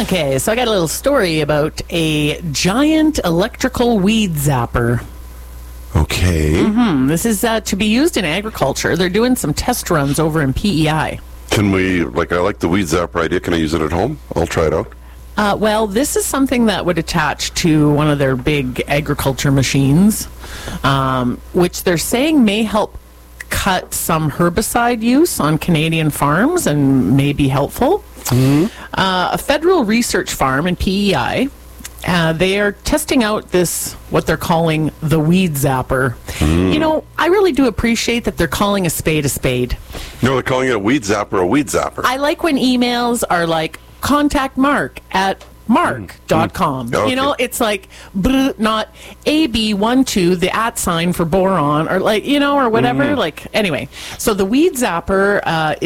Okay, so I got a little story about a giant electrical weed zapper. Okay. This is to be used in agriculture. They're doing some test runs over in PEI. Can we, I like the weed zapper idea. Can I use it at home? I'll try it out. Well, this is something that would attach to one of their big agriculture machines, which they're saying may help cut some herbicide use on Canadian farms and may be helpful. A federal research farm in PEI, they are testing out this, what they're calling the weed zapper. You know, I really do appreciate that they're calling a spade a spade. No, they're calling it a weed zapper, a weed zapper. I like when emails are like, contact Mark at mark.com. Okay. You know, it's like, not AB12, the @ sign for boron, or like, you know, or whatever. Like, anyway. So the weed zapper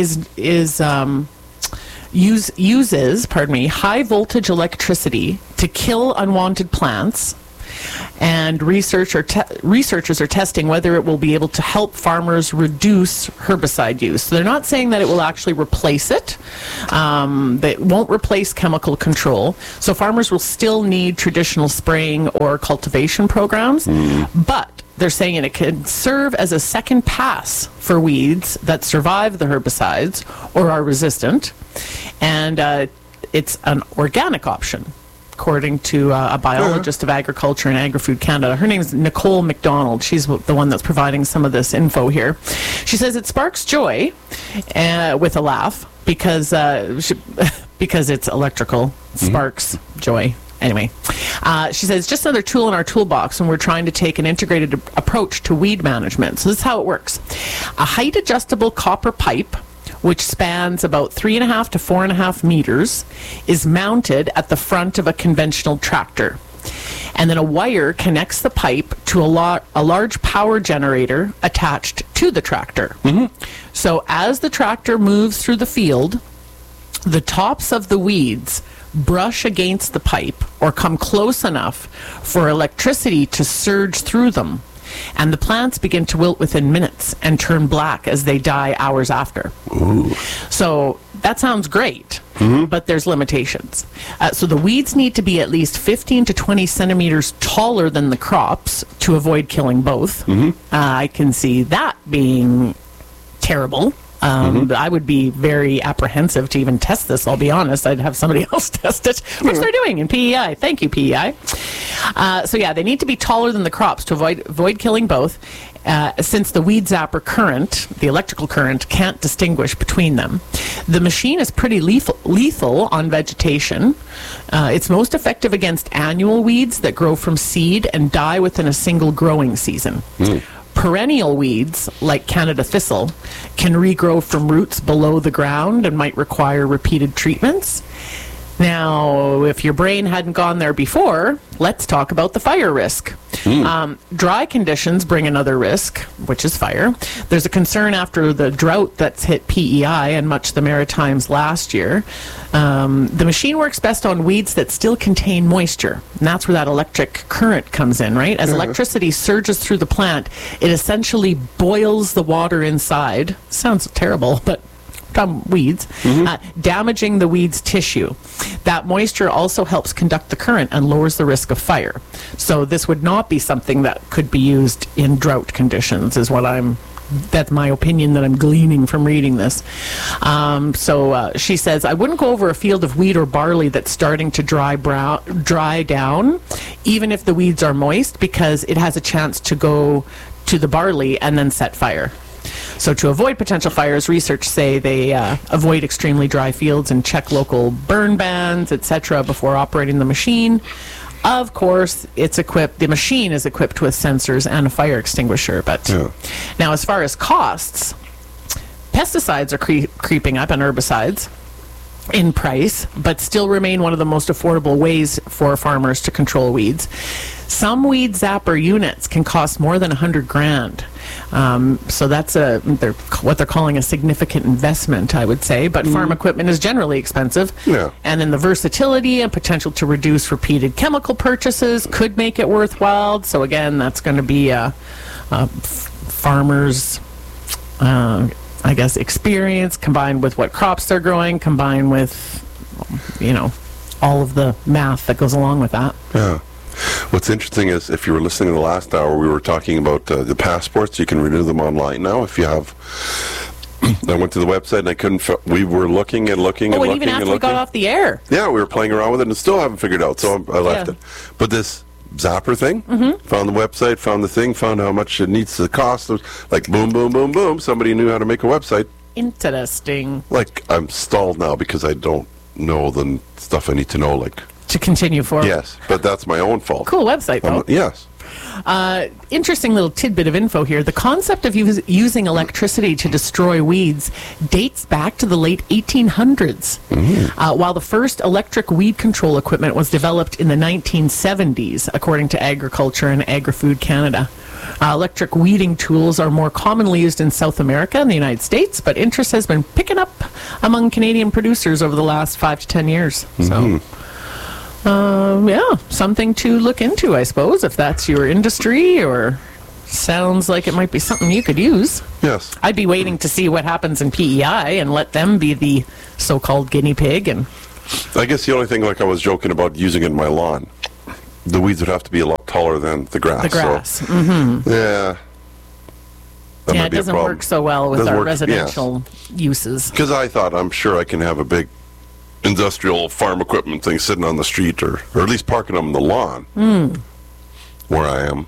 uses high voltage electricity to kill unwanted plants, and researchers are testing whether it will be able to help farmers reduce herbicide use. So they're not saying that it will actually replace it. They won't replace chemical control. So farmers will still need traditional spraying or cultivation programs, but they're saying it can serve as a second pass for weeds that survive the herbicides or are resistant, and it's an organic option, according to a biologist of agriculture and Agri-Food Canada. Her name is Nicole McDonald. She's the one that's providing some of this info here. She says it sparks joy, with a laugh, because it's electrical. Sparks joy. Anyway, she says, just another tool in our toolbox when we're trying to take an integrated approach to weed management. So this is how it works. A height-adjustable copper pipe, which spans about 3.5 to 4.5 meters, is mounted at the front of a conventional tractor. And then a wire connects the pipe to a large power generator attached to the tractor. So as the tractor moves through the field, the tops of the weeds brush against the pipe or come close enough for electricity to surge through them, and the plants begin to wilt within minutes and turn black as they die hours after. So that sounds great, but there's limitations. So the weeds need to be at least 15 to 20 centimeters taller than the crops to avoid killing both. I can see that being terrible. I would be very apprehensive to even test this, I'll be honest. I'd have somebody else test it, which they're doing in PEI. Thank you, PEI. So yeah, they need to be taller than the crops to avoid killing both, since the weed zapper current, the electrical current, can't distinguish between them. The machine is pretty lethal on vegetation. It's most effective against annual weeds that grow from seed and die within a single growing season. Perennial weeds, like Canada thistle, can regrow from roots below the ground and might require repeated treatments. Now, if your brain hadn't gone there before, let's talk about the fire risk. Dry conditions bring another risk, which is fire. There's a concern after the drought that's hit PEI and much the Maritimes last year. The machine works best on weeds that still contain moisture, and that's where that electric current comes in, right? As electricity surges through the plant, it essentially boils the water inside. Sounds terrible, but weeds, damaging the weed's tissue. That moisture also helps conduct the current and lowers the risk of fire. So this would not be something that could be used in drought conditions, is what that's my opinion that I'm gleaning from reading this. So she says, I wouldn't go over a field of wheat or barley that's starting to dry down, even if the weeds are moist, because it has a chance to go to the barley and then set fire. So to avoid potential fires, research say they avoid extremely dry fields and check local burn bans, etc., before operating the machine. Of course, the machine is equipped with sensors and a fire extinguisher. But now, as far as costs, pesticides are creeping up, and herbicides in price, but still remain one of the most affordable ways for farmers to control weeds. Some weed zapper units can cost more than $100,000. So that's what they're calling a significant investment, I would say. But farm equipment is generally expensive. And then the versatility and potential to reduce repeated chemical purchases could make it worthwhile. So again, that's going to be farmers' I guess experience combined with what crops they're growing, combined with all of the math that goes along with that. Yeah. What's interesting is if you were listening to the last hour, we were talking about the passports. You can renew them online now if you have. I went to the website and I couldn't. We were looking and looking and and looking even after and we looking. got off the air. Yeah, we were playing around with it and still haven't figured out. So I left Yeah. it. But this Zapper thing, found the website, found the thing, found how much it needs to cost. It was like boom, boom, boom, boom. Somebody knew how to make a website. Interesting. Like I'm stalled now because I don't know the stuff I need to know. Like To continue forward. yes, but that's my own fault. Cool website, though. Yes. Interesting little tidbit of info here. The concept of using electricity to destroy weeds dates back to the late 1800s, while the first electric weed control equipment was developed in the 1970s, according to Agriculture and Agri-Food Canada. Electric weeding tools are more commonly used in South America and the United States, but interest has been picking up among Canadian producers over the last 5 to 10 years. So. Yeah, something to look into, I suppose, if that's your industry or sounds like it might be something you could use. Yes. I'd be waiting to see what happens in PEI and let them be the so-called guinea pig. And I guess the only thing, like I was joking about using it in my lawn, the weeds would have to be a lot taller than the grass. the grass. So, yeah. That Yeah, might it be a doesn't problem. work so well with Doesn't our work- residential uses. Because I thought, I'm sure I can have a big industrial farm equipment thing sitting on the street or at least parking them on the lawn where I am.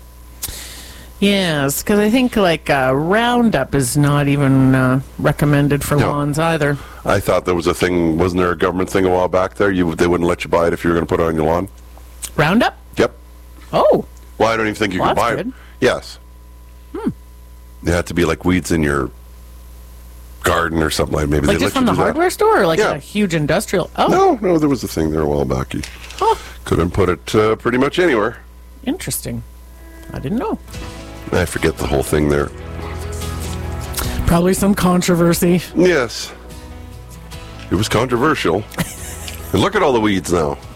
Yes, because I think like Roundup is not even recommended for No. lawns either. I thought there was a thing, wasn't there a government thing a while back there? They wouldn't let you buy it if you were going to put it on your lawn? Roundup? Yep. Oh, Well, I don't even think you Well, could buy that's it. good. Yes. They had to be like weeds in your garden or something like maybe like they just let from you the do that. hardware store or like Yeah. a huge industrial? Oh, No, there was a thing there a while back. You oh, couldn't put it pretty much anywhere. interesting. I didn't know. I forget the whole thing there. Probably some controversy. Yes. It was controversial. And look at all the weeds now.